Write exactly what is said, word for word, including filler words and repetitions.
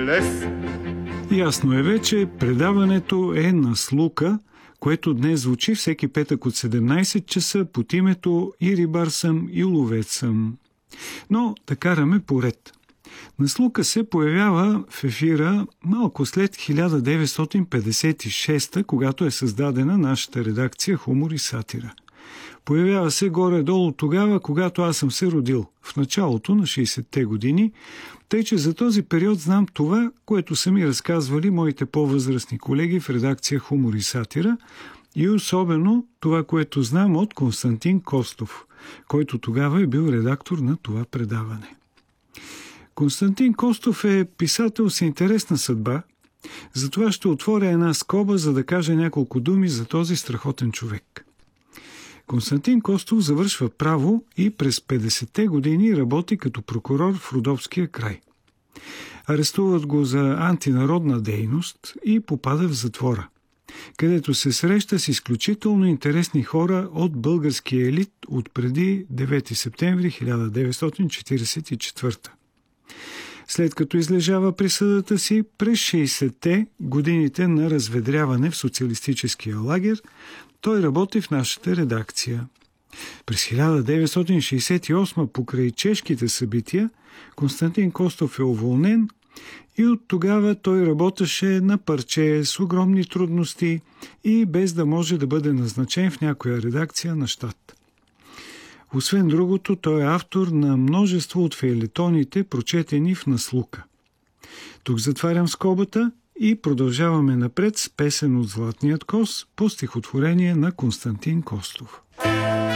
лес. Ясно е вече, предаването е Наслука, което днес звучи всеки петък от седемнайсет часа под името И рибар съм, и ловец съм. Но да караме поред. Наслука се появява в ефира малко след хиляда деветстотин петдесет и шеста, когато е създадена нашата редакция Хумор и сатира. Появява се горе-долу тогава, когато аз съм се родил, в началото на шейсетте години, тъй че за този период знам това, което са ми разказвали моите по-възрастни колеги в редакция Хумор и сатира, и особено това, което знам от Константин Костов, който тогава е бил редактор на това предаване. Константин Костов е писател с интересна съдба, затова ще отворя една скоба, за да кажа няколко думи за този страхотен човек. Константин Костов завършва право и през петдесетте години работи като прокурор в Родопския край. Арестуват го за антинародна дейност и попада в затвора, където се среща с изключително интересни хора от българския елит от преди девети септември хиляда деветстотин четирийсет и четвърта. След като излежава присъдата си, през шейсетте годините на разведряване в социалистическия лагер, той работи в нашата редакция. През хиляда деветстотин шейсет и осма, покрай чешките събития, Константин Костов е уволнен и от тогава той работеше на парче с огромни трудности и без да може да бъде назначен в някоя редакция на щат. Освен другото, той е автор на множество от фейлетоните, прочетени в Наслука. Тук затварям скобата и продължаваме напред с песен от Златният коз по стихотворение на Константин Костов.